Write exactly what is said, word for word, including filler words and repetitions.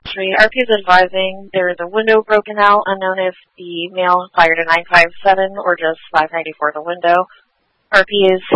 Street. R P is advising there is a window broken out, unknown if the male fired a nine five seven or just five ninety-four the window. R P is